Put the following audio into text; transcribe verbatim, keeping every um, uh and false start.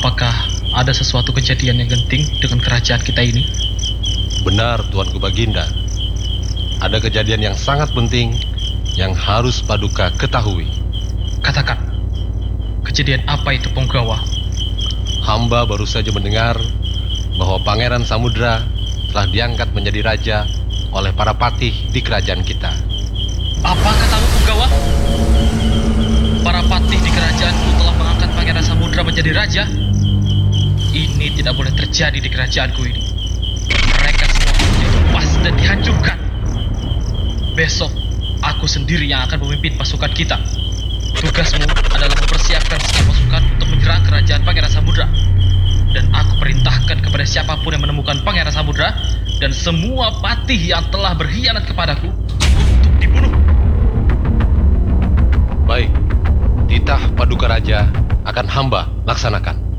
Apakah ada sesuatu kejadian yang genting dengan kerajaan kita ini? Benar, Tuanku Baginda. Ada kejadian yang sangat penting yang harus Paduka ketahui. Katakan, kejadian apa itu, Punggawa? Hamba baru saja mendengar bahwa Pangeran Samudra telah diangkat menjadi raja oleh para patih di kerajaan kita. Apa katamu, Punggawa? Para patih di kerajaanku telah mengangkat Pangeran Samudra menjadi raja? Ini tidak boleh terjadi di kerajaanku ini. Mereka semua harus dilepas dan dihancurkan. Besok, aku sendiri yang akan memimpin pasukan kita. Tugasmu adalah mempersiapkan segala pasukan untuk menyerang kerajaan Pangeran Samudra. Dan aku perintahkan kepada siapapun yang menemukan Pangeran Samudra dan semua patih yang telah berkhianat kepadaku untuk dibunuh. Baik, titah Paduka Raja akan hamba laksanakan.